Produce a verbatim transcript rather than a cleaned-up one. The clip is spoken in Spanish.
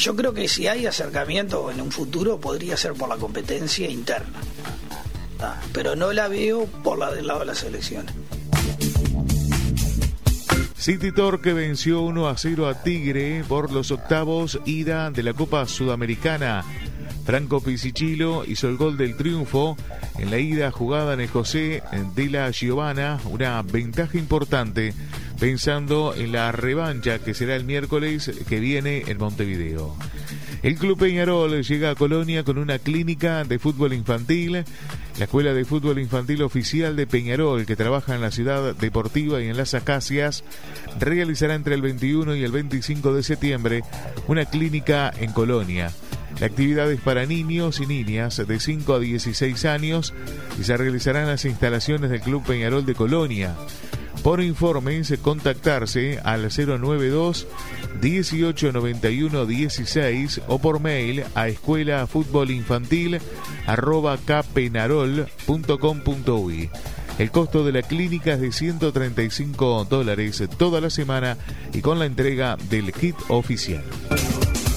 yo creo que si hay acercamiento en un futuro podría ser por la competencia interna, ¿tá? Pero no la veo por la del lado de las selecciones. City Torque venció uno a cero a Tigre por los octavos ida de la Copa Sudamericana. Franco Pisichillo hizo el gol del triunfo en la ida jugada en el José de la Giovanna, una ventaja importante pensando en la revancha que será el miércoles que viene en Montevideo. El Club Peñarol llega a Colonia con una clínica de fútbol infantil. La Escuela de Fútbol Infantil Oficial de Peñarol, que trabaja en la Ciudad Deportiva y en Las Acacias, realizará entre el veintiuno y el veinticinco de septiembre una clínica en Colonia. La actividad es para niños y niñas de cinco a dieciséis años y se realizará en las instalaciones del Club Peñarol de Colonia. Por informes, contactarse al cero noventa y dos, dieciocho noventa y uno dieciséis o por mail a escuelafutbolinfantil arroba kpenarol punto com punto uy. El costo de la clínica es de ciento treinta y cinco dólares toda la semana y con la entrega del kit oficial.